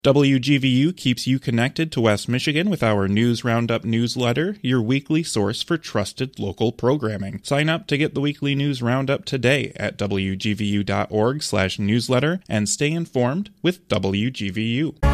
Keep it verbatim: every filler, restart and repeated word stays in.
W G V U keeps you connected to West Michigan with our News Roundup newsletter, your weekly source for trusted local programming. Sign up to get the weekly News Roundup today at W G V U dot org slash newsletter and stay informed with W G V U.